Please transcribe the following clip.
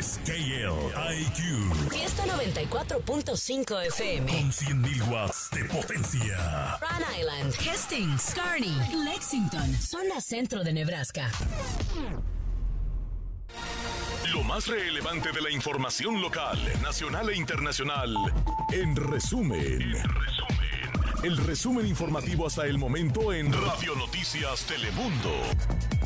es KLIQ. Fiesta 94.5 FM. Con 100.000 watts de potencia. Rhode Island, Hastings, Kearney, Lexington, zona centro de Nebraska. Lo más relevante de la información local, nacional e internacional, en resumen. El resumen informativo hasta el momento en Radio Noticias Telemundo.